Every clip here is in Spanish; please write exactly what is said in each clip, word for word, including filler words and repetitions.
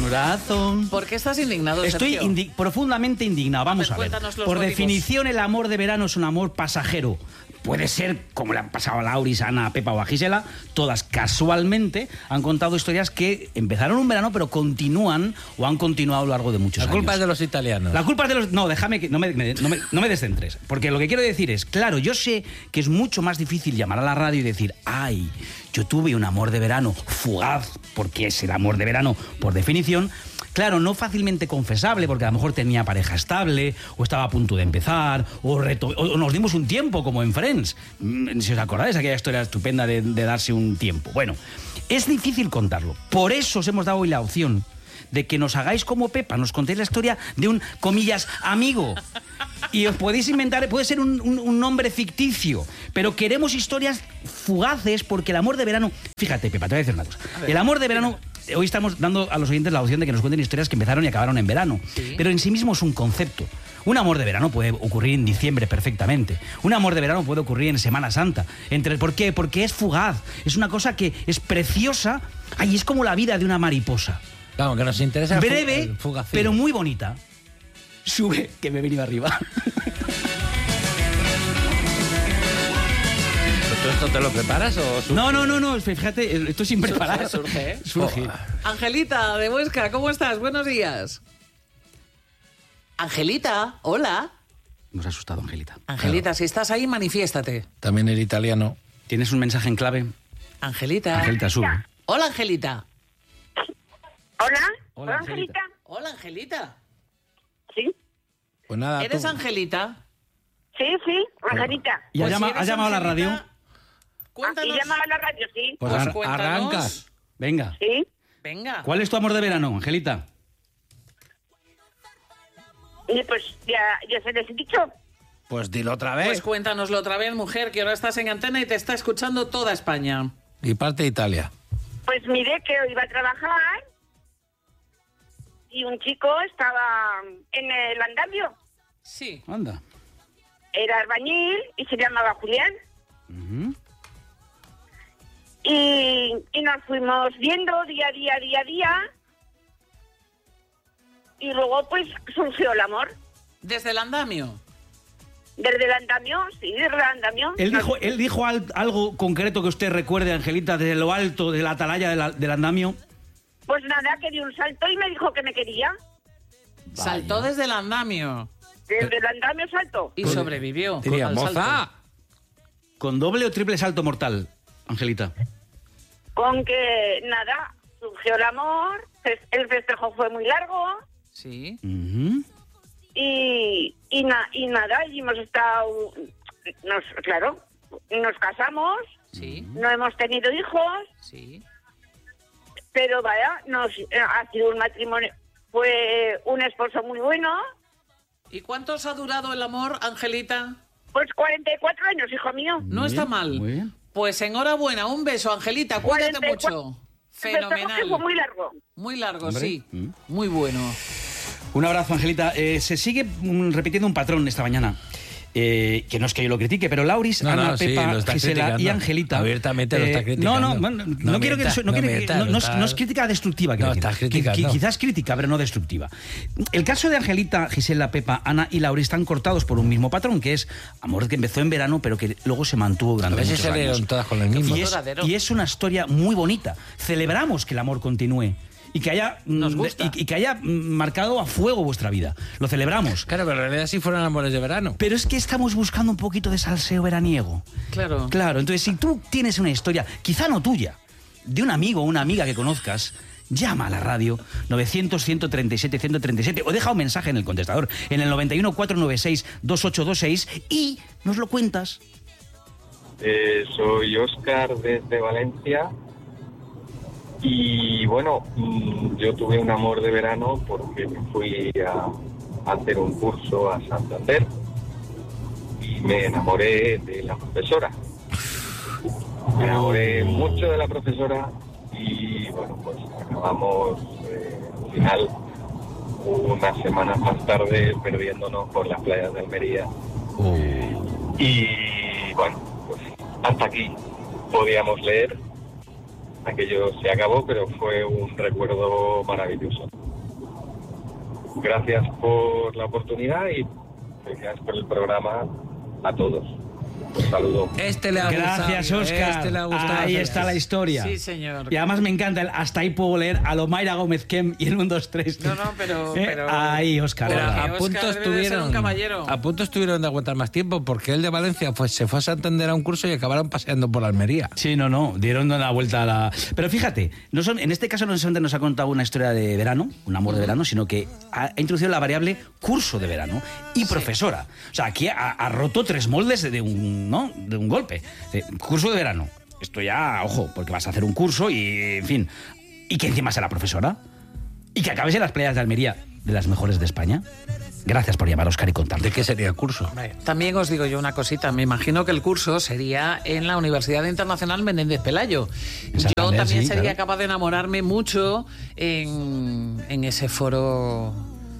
corazón. ¿Por qué estás indignado, Estoy Sergio? indi- profundamente indignado. Vamos A a ver, ver. cuéntanos los Por motivos. definición, el amor de verano es un amor pasajero. Puede ser, como le han pasado a Lauris, a Ana, a Pepa o a Gisela, todas casualmente han contado historias que empezaron un verano, pero continúan o han continuado a lo largo de muchos La años. culpa es de los italianos. La culpa es de los... No, déjame que... No me, me- no, me, no me descentres. Porque lo que quiero decir es, claro, yo sé que es mucho más difícil llamar a la radio y decir, ay, yo tuve un amor de verano fugaz, porque es el amor de verano por definición. Claro, no fácilmente confesable, porque a lo mejor tenía pareja estable, o estaba a punto de empezar, o, reto- o nos dimos un tiempo, como en Friends. Mm, Si os acordáis, aquella historia estupenda de, de darse un tiempo. Bueno, es difícil contarlo. Por eso os hemos dado hoy la opción de que nos hagáis como Pepa, nos contéis la historia de un, comillas, amigo. Y os podéis inventar, puede ser un, un- un nombre ficticio, pero queremos historias fugaces porque el amor de verano... Fíjate, Pepa, te voy a decir una cosa. El amor de verano... Hoy estamos dando a los oyentes la opción de que nos cuenten historias que empezaron y acabaron en verano. Sí. Pero en sí mismo es un concepto. Un amor de verano puede ocurrir en diciembre perfectamente. Un amor de verano puede ocurrir en Semana Santa. Entre, ¿Por qué? Porque es fugaz. Es una cosa que es preciosa. Ay, es como la vida de una mariposa. Claro, que nos interesa el fu- Breve, el fugacillo. pero muy bonita. Sube, que me he venido arriba. ¿Tú esto te lo preparas o surge? No, no, no, no, fíjate, esto sin preparar. surge, ¿eh? Surge. Angelita, de Huesca, ¿cómo estás? Buenos días. Angelita, hola. Nos ha asustado, Angelita. Angelita, si estás ahí, manifiéstate. También el italiano. ¿Tienes un mensaje en clave? Angelita. Angelita, sube. Hola, Angelita. Hola, Hola, hola Angelita. Hola, Angelita. Sí, Pues nada, ¿Eres tú- Angelita? sí, sí, Angelita. ¿Y ha, Pues llama- si eres ha llamado a la Angelita, radio? Cuéntanos. ¿Y llamaba a la radio? Sí, Pues, Pues ar- cuéntanos. arrancas. Venga. sí. Venga. ¿Cuál es tu amor de verano, Angelita? Y pues ya, ya se les he dicho. Pues dilo otra vez. Pues cuéntanoslo otra vez, mujer, que ahora estás en antena y te está escuchando toda España. Y parte de Italia. Pues miré que iba a trabajar y un chico estaba en el andamio. Sí. Anda. Era albañil y se llamaba Julián. Ujú. Y, y nos fuimos viendo día a día, día a día. Y luego pues surgió el amor. ¿Desde el andamio? Desde el andamio, sí, desde el andamio. Él dijo, él dijo al- algo concreto que usted recuerde, Angelita, desde lo alto de la atalaya de la- del andamio. Pues nada, que dio un salto y me dijo que me quería. Saltó desde el andamio Desde el andamio salto. y sobrevivió. Diría, al salto. moza. ¿Con doble o triple salto mortal, Angelita? Con que nada, surgió el amor, fes- el festejo fue muy largo Sí. Ujú. y, y, na- y nada, y hemos estado, nos, claro, nos casamos, Sí. no hemos tenido hijos, Sí. pero vaya, nos ha sido un matrimonio, fue un esposo muy bueno, ¿Y cuántos ha durado el amor, Angelita? pues cuarenta y cuatro años, hijo mío. No Muy está bien, mal. muy bien. Pues enhorabuena, un beso, Angelita, cuídate cuarenta y cuatro. mucho. El festejo Fenomenal. fue muy largo. Muy largo, Hombre. sí. Mm. Muy bueno. Un abrazo, Angelita. Eh, se sigue mm, repitiendo un patrón esta mañana. Eh, que no es que yo lo critique, pero Lauris, No, Ana, no, sí, Pepa, lo está Gisela y criticando. Angelita. eh, Abiertamente lo está criticando. No, no, bueno, no, No quiero que. mientas, No, no quiero que- mientas, no- lo no es- estás- no es crítica destructiva. quiero No, decir. estás Qui- criticando. qui- Quizás crítica, pero no destructiva. El caso de Angelita, Gisela, Pepa, Ana y Lauris están cortados por un mismo patrón, que es amor que empezó en verano, pero que luego se mantuvo A durante ver si muchos salieron años. todas con el mismo. Y es, duradero. y es una historia muy bonita. Celebramos que el amor continúe y que haya, mm, Nos gusta. y, y que haya mm, marcado a fuego vuestra vida. Lo celebramos. Claro, pero en realidad sí fueron amores de verano. Pero es que estamos buscando un poquito de salseo veraniego. Claro. Claro, entonces si tú tienes una historia, quizá no tuya, de un amigo o una amiga que conozcas, llama a la radio novecientos, ciento treinta y siete, ciento treinta y siete o deja un mensaje en el contestador en el noventa y uno, cuatrocientos noventa y seis, veintiocho veintiséis y nos lo cuentas. Eh, soy Óscar desde Valencia y bueno, mm, yo tuve un amor de verano porque me fui a, a hacer un curso a Santander y me enamoré de la profesora. Me enamoré mucho de la profesora y bueno, pues acabamos eh, al final unas semanas más tarde perdiéndonos por las playas de Almería. Y bueno, pues hasta aquí podíamos leer, aquello se acabó, pero fue un recuerdo maravilloso. Gracias por la oportunidad y gracias por el programa a todos. Un saludo. Este le ha gustado. Gracias, Óscar. Este le ha gustado. Ahí está la historia. Sí, señor. Y además me encanta el hasta ahí puedo leer a lo Mayra Gómez Kem y el uno, dos, tres. No, no, pero... ¿Eh? pero... Ahí, Óscar. Pero Porque a punto Óscar debe de ser estuvieron un caballero. a punto estuvieron de aguantar más tiempo porque él de Valencia pues, se fue a Santander a un curso y acabaron paseando por Almería. Sí, no, no, dieron la vuelta a la... Pero fíjate, no son, en este caso no solamente nos ha contado una historia de verano, un amor de verano, sino que ha, ha introducido la variable curso de verano y profesora. O sea, aquí ha, ha roto tres moldes de un, ¿no? de un golpe. Eh, curso de verano. Esto ya, ojo, porque vas a hacer un curso y, en fin, y que encima sea la profesora y que acabes en las playas de Almería, de las mejores de España. Gracias por llamar, Óscar, y contarnos. ¿De qué sería el curso? También os digo yo una cosita, me imagino que el curso sería en la Universidad Internacional Menéndez Pelayo. Yo Santander, también sí, sería claro. capaz de enamorarme mucho en, en ese foro,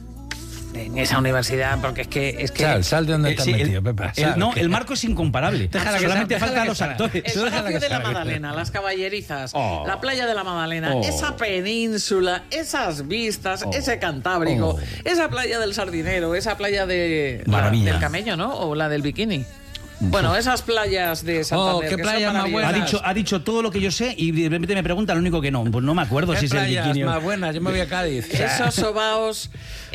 en esa universidad, porque es que... Es que Sal, sal de donde Eh, te has sí, el- metido, Pepa. el- sal, no, que- el marco es incomparable. Déjala que Solamente salga, faltan déjala los que salga. actores. El Eso déjala Palacio que de la salga. Magdalena, las caballerizas, Oh. la playa de la Magdalena, Oh. esa península, esas vistas, Oh. ese Cantábrico, Oh. esa playa del Sardinero, esa playa de la- Maravilla. del Camello, ¿no? O la del Bikini. Bueno, esas playas de Santander. Oh, qué que son playas más Ha maravillosas. buenas. dicho, ha dicho todo lo que yo sé y de repente me pregunta lo único que no. Pues no me acuerdo si ¿Qué es el playas bikini. o- más buenas? Yo me voy a Cádiz. Esos sobaos,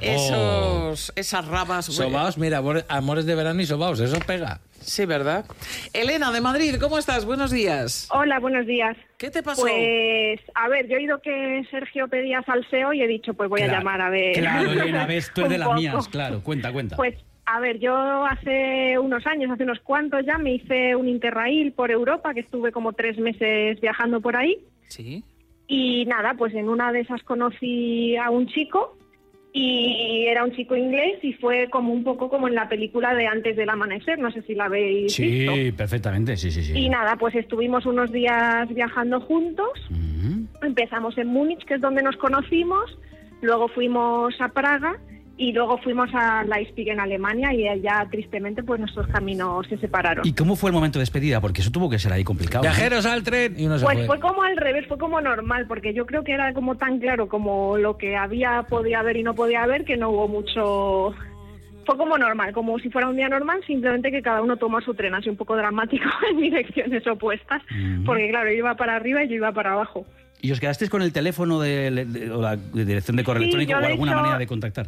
Oh. esos, esas rabas. Sobaos, mira, amor- amores de verano y sobaos, eso pega. Sí, ¿verdad? Elena, de Madrid, ¿cómo estás? Buenos días. Hola, buenos días. ¿Qué te pasó? Pues, a ver, yo he oído que Sergio pedía salseo y he dicho, pues voy Claro, a llamar a ver. Claro, Elena, ves, tú eres de un las poco. mías, claro. Cuenta, cuenta. Pues, a ver, yo hace unos años, hace unos cuantos ya, me hice un Interrail por Europa, que estuve como tres meses viajando por ahí. Sí. Y nada, pues en una de esas conocí a un chico y era un chico inglés y fue como un poco como en la película de Antes del Amanecer, no sé si la habéis visto. Sí, perfectamente, sí, sí, sí. Y nada, pues estuvimos unos días viajando juntos. Mm. Empezamos en Múnich, que es donde nos conocimos, luego fuimos a Praga y luego fuimos a Leipzig en Alemania y allá tristemente pues nuestros caminos se separaron. ¿Y cómo fue el momento de despedida? Porque eso tuvo que ser ahí complicado. ¿no? Viajeros al tren y uno se Pues fue. fue como al revés, fue como normal, porque yo creo que era como tan claro como lo que había, podía haber y no podía haber, que no hubo mucho... Fue como normal, como si fuera un día normal, simplemente que cada uno toma su tren, así un poco dramático en direcciones opuestas, Ujú. porque claro, yo iba para arriba y yo iba para abajo. ¿Y os quedasteis con el teléfono de, de- o la de dirección de correo Sí, electrónico yo, o de alguna hecho, manera de contactar?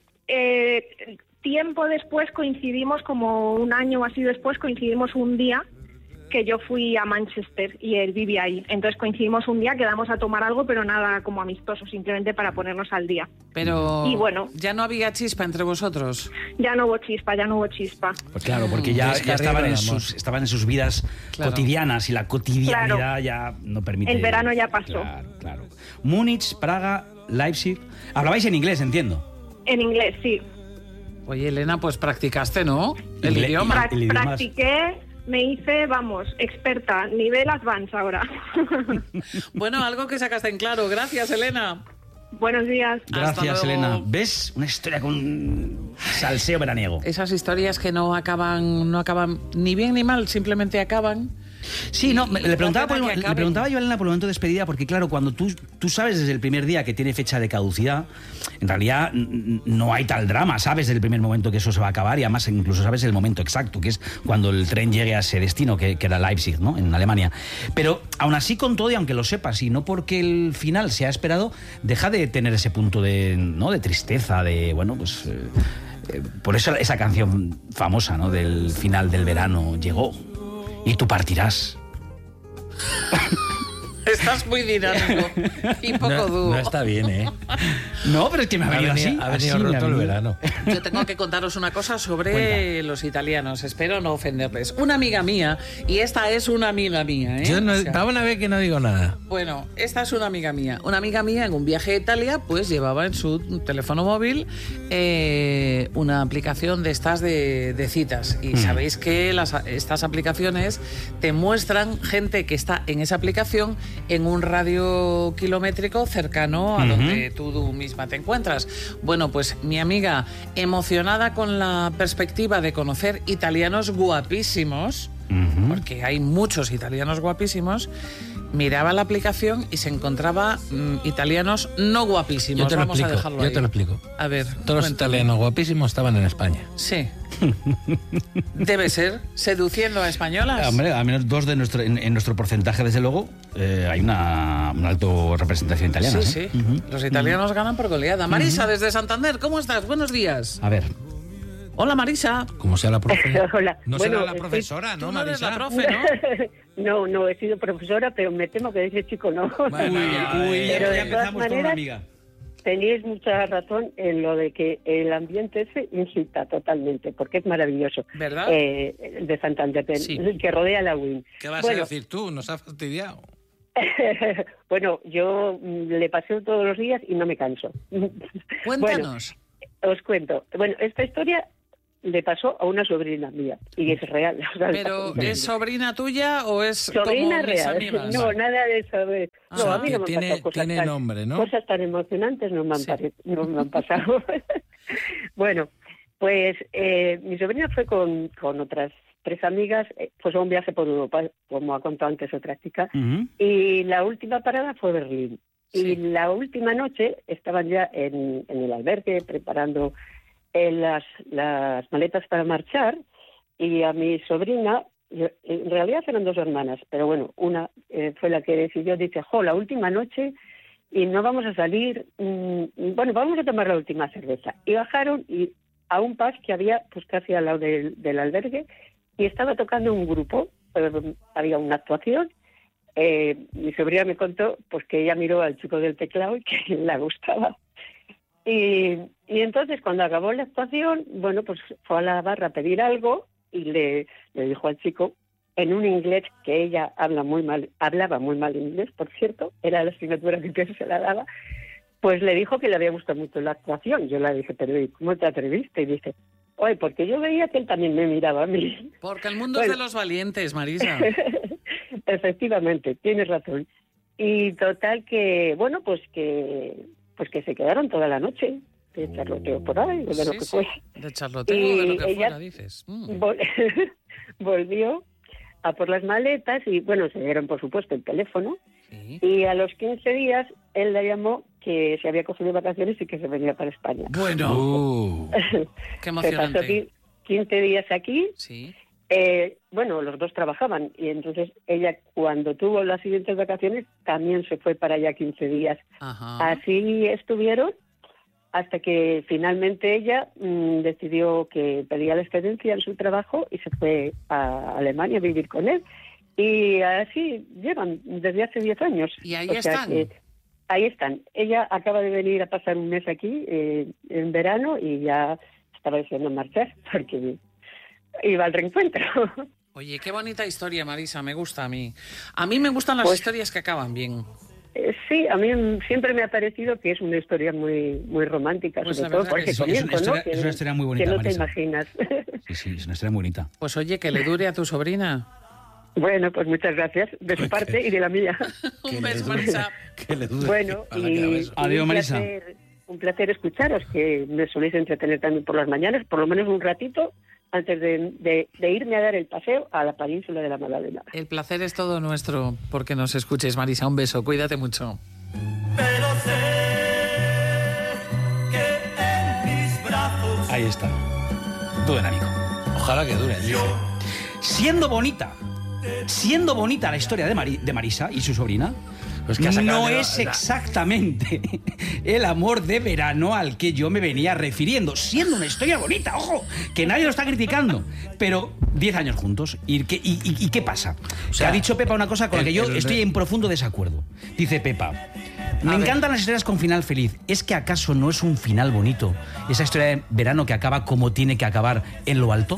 Eh, tiempo después coincidimos, como un año o así después, coincidimos un día que yo fui a Manchester y él vivía ahí. Entonces coincidimos un día, quedamos a tomar algo, pero nada como amistoso, simplemente para ponernos al día. Pero Y bueno. ya no había chispa entre vosotros. Ya no hubo chispa, ya no hubo chispa. Pues claro, porque ya, ya Descarril estaban, del en amor. sus, estaban en sus vidas Claro. cotidianas y la cotidianidad Claro. ya no permite... El verano ya pasó. Claro, claro. Múnich, Praga, Leipzig... Hablabais en inglés, entiendo. En inglés, sí. Oye, Elena, pues practicaste, ¿no? El Ingle- idioma. Prac- el idioma es- practiqué, me hice, vamos, experta, nivel advance ahora. Bueno, algo que sacaste en claro. Gracias, Elena. Buenos días. Gracias, luego. Elena. ¿Ves? Una historia con salseo veraniego. Esas historias que no acaban, no acaban ni bien ni mal, simplemente acaban. Sí, no, me- Y le preguntaba, la pena por el- que le acaben. preguntaba yo a Elena por el momento de despedida, porque claro, cuando tú, tú sabes desde el primer día que tiene fecha de caducidad, en realidad n- no hay tal drama, sabes desde el primer momento que eso se va a acabar y además incluso sabes el momento exacto, que es cuando el tren llegue a ese destino, que, que era Leipzig, ¿no? En Alemania. Pero aún así, con todo, y aunque lo sepas, y no porque el final se ha esperado, deja de tener ese punto de, ¿no? de tristeza, de, bueno, pues... eh, eh, por eso esa canción famosa, ¿no? Del final del verano llegó y tú partirás. Estás muy dinámico y poco No, duro. no está bien, ¿eh? No, pero es que me ha Ha venido venido, así. ha venido así me ha roto el venido. verano. Yo tengo que contaros una cosa sobre Cuenta. los italianos. Espero no ofenderles. Una amiga mía, y esta es una amiga mía, ¿eh? Yo no, O sea, va una vez que no digo nada. Bueno, esta es una amiga mía. Una amiga mía en un viaje a Italia, pues llevaba en su teléfono móvil eh, una aplicación de estas de, de citas. Y sabéis que las, estas aplicaciones te muestran gente que está en esa aplicación en un radio kilométrico cercano a Ujú. donde tú, tú misma te encuentras. Bueno, pues mi amiga, emocionada con la perspectiva de conocer italianos guapísimos, Ujú. porque hay muchos italianos guapísimos, miraba la aplicación y se encontraba mm, italianos no guapísimos. Yo te lo Vamos explico, a dejarlo yo ahí. te lo explico. A ver. Todos los cuéntame. italianos guapísimos estaban en España. Sí. Debe ser. Seduciendo a españolas. Hombre, al menos dos de nuestro, en, en nuestro porcentaje, desde luego, eh, hay una, una alta representación italiana. Sí, ¿eh? sí. Uh-huh. Los italianos ganan por goleada. Marisa, desde Santander, ¿cómo estás? Buenos días. A ver. Hola, Marisa. Como sea la profe. Hola. No Bueno, será la estoy- profesora, Tú ¿no, no eres Marisa? la profe, ¿no? No, no, he sido profesora, pero me temo que ese chico no. Bueno, Uy, ya, uy, ya, Pero ya de empezamos todas con una maneras, amiga. Tenéis mucha razón en lo de que el ambiente ese incita totalmente, porque es maravilloso. ¿Verdad? Eh, el de Santander, el- Sí. el que rodea la U I N. ¿Qué vas Bueno, a decir tú? Nos ha fastidiado. bueno, yo mm, le paseo todos los días y no me canso. Cuéntanos. Bueno, os cuento. Bueno, esta historia le pasó a una sobrina mía y es real. O sea, ¿Pero le es pasó. sobrina tuya o es Sobrina como mis real. amigas? No, nada de eso. de- Ah, no, a mí que no me han tiene- pasado cosas tiene tan, nombre, ¿no? cosas tan emocionantes no me han, Sí. pare- no me han pasado. Bueno, pues eh, mi sobrina fue con, con otras tres amigas, eh, pues a un viaje por Europa, como ha contado antes otra chica, Uh-huh. y la última parada fue Berlín. Sí. Y la última noche estaban ya en, en el albergue preparando eh, las, las maletas para marchar, y a mi sobrina, yo- en realidad eran dos hermanas, pero bueno, una eh, fue la que decidió, dice, jo, la última noche y no vamos a salir, mm, bueno, vamos a tomar la última cerveza. Y bajaron y a un pub que había pues casi al lado del, del albergue, y estaba tocando un grupo, eh, había una actuación. Eh, mi sobrina me contó pues que ella miró al chico del teclado y que le gustaba. Y, y entonces cuando acabó la actuación, bueno, pues fue a la barra a pedir algo y le, le dijo al chico en un inglés que ella habla muy mal, hablaba muy mal inglés, por cierto, era la asignatura que se la daba, pues le dijo que le había gustado mucho la actuación. Yo le dije, pero ¿y cómo te atreviste? Y dice, oye, porque yo veía que él también me miraba a mí. Porque el mundo Bueno. es de los valientes, Marisa. Efectivamente, tienes razón. Y total que, bueno, pues que pues que se quedaron toda la noche de charloteo por ahí, o de lo Sí, que sí. fue. De charloteo, Y de lo que ella- fuera, dices. Mm. Vol- Volvió a por las maletas y, bueno, se dieron, por supuesto, el teléfono. Sí. Y a los quince días él la llamó que se había cogido vacaciones y que se venía para España. Bueno, Uh, qué Se pasó emocionante. qui- quince días aquí. Sí. Eh, bueno, los dos trabajaban y entonces ella, cuando tuvo las siguientes vacaciones, también se fue para allá quince días. Ajá. Así estuvieron hasta que finalmente ella mm, decidió que pedía la excedencia en su trabajo y se fue a Alemania a vivir con él. Y así llevan desde hace diez años. ¿Y ahí O sea están? que ahí están. Ella acaba de venir a pasar un mes aquí eh, en verano y ya estaba deseando marchar porque iba al reencuentro. Oye, qué bonita historia, Marisa, me gusta a mí. A mí me gustan las Pues- historias que acaban bien. Eh, Sí, a mí mm, siempre me ha parecido que es una historia muy muy romántica, Pues sobre la todo verdad por que ese sí, es una comienzo, historia- ¿no? es una historia muy Que bonita, no te Marisa. imaginas. Sí, sí, es una historia muy bonita. Pues oye, que le dure a tu sobrina. Bueno, pues muchas gracias de su parte y de la mía. Un beso, Marisa. que le dude. Bueno, Ojalá que y, haga y eso. Adiós, un Marisa. placer, un placer escucharos, que me soléis entretener también por las mañanas, por lo menos un ratito, antes de, de- de irme a dar el paseo a la península de la Magdalena. El placer es todo nuestro porque nos escuches, Marisa. Un beso, cuídate mucho. Ahí está. Buen amigo. Ojalá que dure. dice. Siendo bonita, siendo bonita la historia de, Mari- de Marisa y su sobrina, Pues que ha sacado no de- es exactamente el amor de verano al que yo me venía refiriendo. Siendo una historia bonita, ojo, que nadie lo está criticando. Pero diez años juntos. ¿Y qué, y, y- y qué pasa? sea, que ha dicho Pepa una cosa con la el- que yo el- estoy en profundo desacuerdo. Dice Pepa, me A ver. encantan las historias con final feliz. ¿Es que acaso no es un final bonito esa historia de verano que acaba como tiene que acabar en lo alto?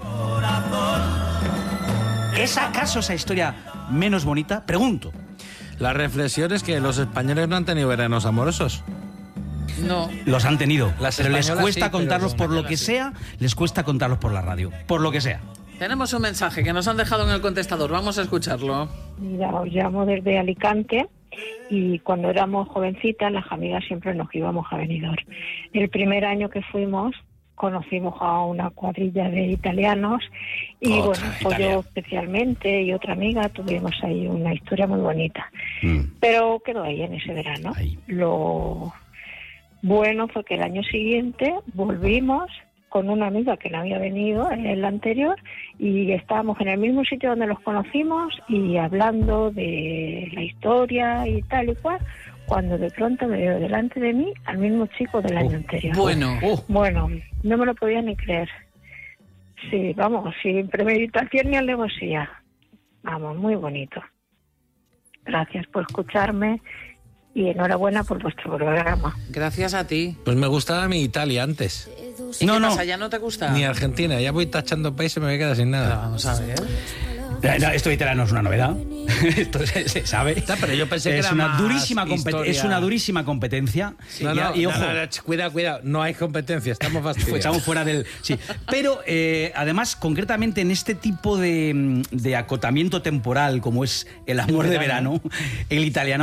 ¿Es acaso esa historia menos bonita? Pregunto. La reflexión es que los españoles no han tenido veranos amorosos. No. Los han tenido, Las pero les españolas cuesta sí, pero contarlos las por lo que españolas sí. sea, les cuesta contarlos por la radio, por lo que sea. Tenemos un mensaje que nos han dejado en el contestador. Vamos a escucharlo. Mira, os llamo desde Alicante y cuando éramos jovencitas las amigas siempre nos íbamos a Benidorm. El primer año que fuimos conocimos a una cuadrilla de italianos y Otra bueno, pues Italia. yo especialmente y otra amiga tuvimos ahí una historia muy bonita. Mm. Pero quedó ahí en ese verano. Ahí. Lo bueno fue que el año siguiente volvimos con una amiga que no había venido en el anterior y estábamos en el mismo sitio donde los conocimos y hablando de la historia y tal y cual, cuando de pronto veo delante de mí al mismo chico del año anterior. Bueno, Oh, Bueno, no me lo podía ni creer. Sí, vamos, sin premeditación ni alevosía. Vamos, muy bonito. Gracias por escucharme y enhorabuena por vuestro programa. gracias a ti. Pues me gustaba mi Italia antes. ¿Y No, qué no. pasa? ¿Ya no te gusta? Ni Argentina. Ya voy tachando países y me voy a quedar sin Pero nada. vamos a ver. no, esto italiano es una novedad. Esto se, se sabe. Ya, pero yo pensé que es era una más durísima compet- historia. Es una durísima competencia. No, y, no, y no, ojo, no, no, ch- cuidado, cuidado. No hay competencia. Estamos pues fastidiados. echamos fuera del. Sí. Pero eh, además, concretamente en este tipo de, de acotamiento temporal, como es el amor de verano, el italiano